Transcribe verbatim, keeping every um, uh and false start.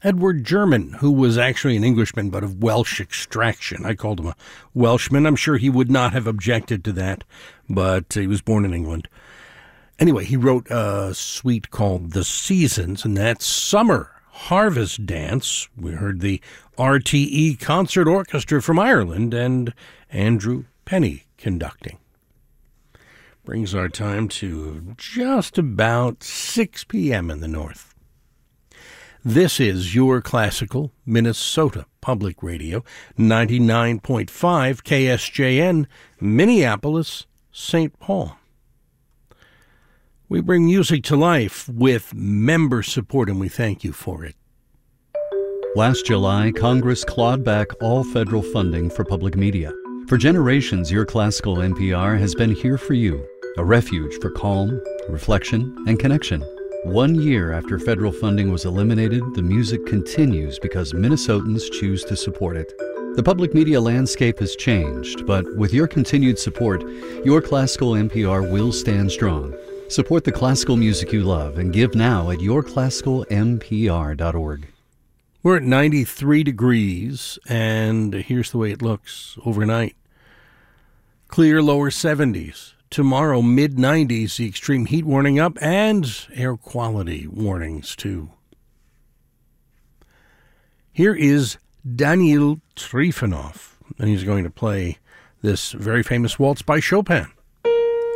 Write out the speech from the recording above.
Edward German, who was actually an Englishman but of Welsh extraction. I called him a Welshman. I'm sure he would not have objected to that, but he was born in England. Anyway, he wrote a suite called The Seasons, and that's summer harvest dance. We heard the R T E Concert Orchestra from Ireland and Andrew Penny conducting. Brings our time to just about six p.m. in the north. This is your classical Minnesota Public Radio, ninety-nine point five K S J N, Minneapolis, Saint Paul. We bring music to life with member support, and we thank you for it. Last July, Congress clawed back all federal funding for public media. For generations, your classical N P R has been here for you, a refuge for calm, reflection, and connection. One year after federal funding was eliminated, the music continues because Minnesotans choose to support it. The public media landscape has changed, but with your continued support, your classical N P R will stand strong. Support the classical music you love and give now at your classical m p r dot org. We're at ninety-three degrees, and here's the way it looks overnight. Clear lower seventies. Tomorrow, mid nineties, the extreme heat warning up, and air quality warnings, too. Here is Daniil Trifonov, and he's going to play this very famous waltz by Chopin.